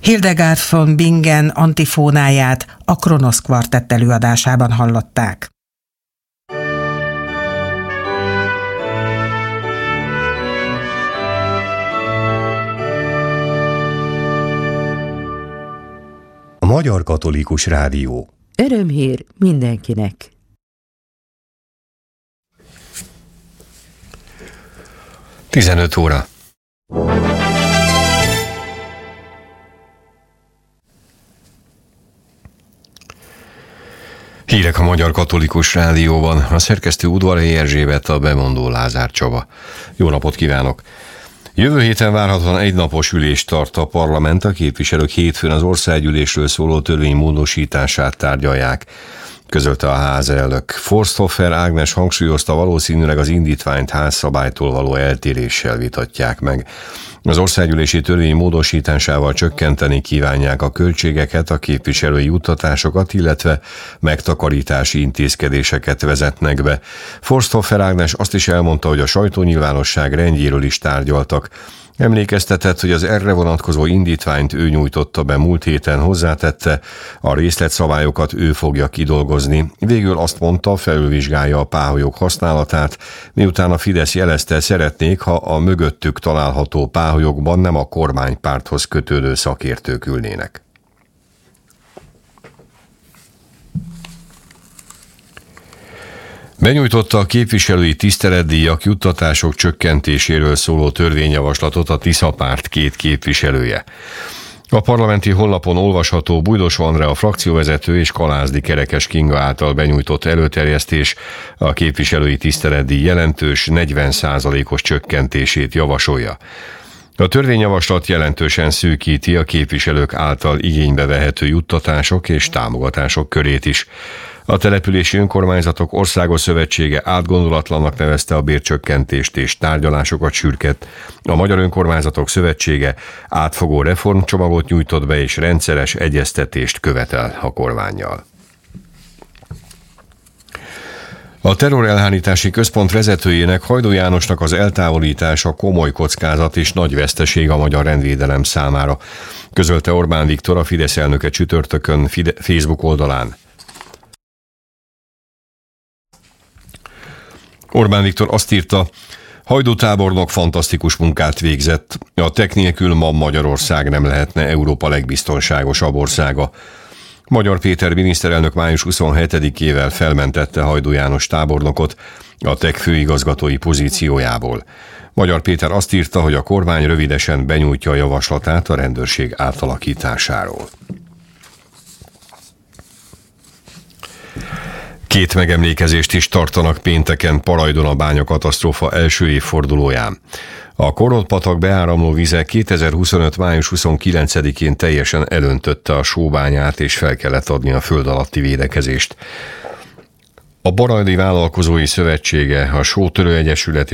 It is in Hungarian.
Hildegard von Bingen antifónáját a Kronosz kvartett előadásában hallották. A Magyar Katolikus Rádió. Örömhír mindenkinek. Tizenöt óra. Hírek a Magyar Katolikus Rádióban. A szerkesztő Udvarhelyi Erzsébet, a bemondó Lázár Csaba. Jó napot kívánok! Jövő héten várhatóan egynapos ülést tart a parlament, a képviselők hétfőn az országgyűlésről szóló törvény módosítását tárgyalják, közölte a házelnök. Forsthofer Ágnes hangsúlyozta, valószínűleg az indítványt házszabálytól való eltéréssel vitatják meg. Az országgyűlési törvény módosításával csökkenteni kívánják a költségeket, a képviselői juttatásokat, illetve megtakarítási intézkedéseket vezetnek be. Forsthofer Ágnes azt is elmondta, hogy a sajtónyilvánosság rendjéről is tárgyaltak. Emlékeztetett, hogy az erre vonatkozó indítványt ő nyújtotta be múlt héten, hozzátette, a részletszabályokat ő fogja kidolgozni. Végül azt mondta, felülvizsgálja a páholyok használatát, miután a Fidesz jelezte, szeretnék, ha a mögöttük található páholyokban nem a kormánypárthoz kötődő szakértők ülnének. Benyújtotta a képviselői tiszteletdíjak, juttatások csökkentéséről szóló törvényjavaslatot a Tisza párt két képviselője. A parlamenti honlapon olvasható Bújdos Andrea frakcióvezető és Kalázdi Kerekes Kinga által benyújtott előterjesztés a képviselői tiszteletdíj jelentős 40%-os csökkentését javasolja. A törvényjavaslat jelentősen szűkíti a képviselők által igénybe vehető juttatások és támogatások körét is. A Települési Önkormányzatok Országos Szövetsége átgondolatlannak nevezte a bércsökkentést és tárgyalásokat sürket. A Magyar Önkormányzatok Szövetsége átfogó reformcsomagot nyújtott be és rendszeres egyeztetést követel a kormánnyal. A terrorelhárítási központ vezetőjének, Hajdú Jánosnak az eltávolítása komoly kockázat és nagy veszteség a magyar rendvédelem számára, közölte Orbán Viktor, a Fidesz elnöke csütörtökön Facebook oldalán. Orbán Viktor azt írta, Hajdú tábornok fantasztikus munkát végzett. A tek nélkül ma Magyarország nem lehetne Európa legbiztonságosabb országa. Magyar Péter miniszterelnök május 27-ével felmentette Hajdú János tábornokot a tek főigazgatói pozíciójából. Magyar Péter azt írta, hogy a kormány rövidesen benyújtja a javaslatát a rendőrség átalakításáról. Két megemlékezést is tartanak pénteken Parajdon a bányakatasztrófa első évfordulóján. A Koront-patak beáramló vize 2025. május 29-én teljesen elöntötte a sóbányát, és fel kellett adni a föld alatti védekezést. A Barajdi Vállalkozói Szövetsége, a Sótörő Egyesület